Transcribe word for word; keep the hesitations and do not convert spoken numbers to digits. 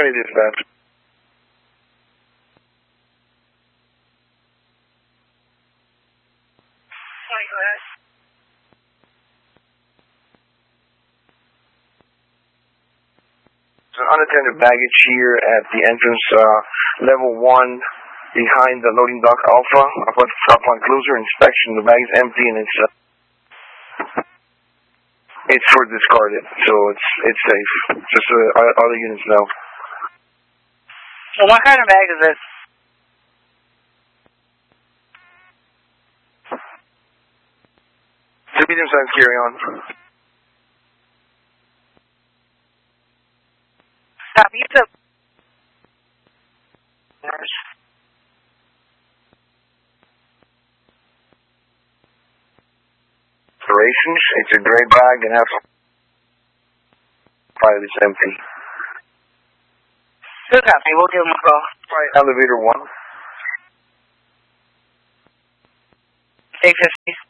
twenty dispatch. Sorry, go ahead. There's an unattended baggage here at the entrance, uh, level one, behind the loading dock Alpha. Upon, upon closer inspection, the bag is empty and it's, uh, it's for discarded, so it's it's safe. Just uh, other units know. So what kind of bag is this? It's a medium-sized carry-on. Stop, you took... Operations, it's a gray bag and has five is empty. Good copy, we'll give them a call. Right, elevator one. eight fifty.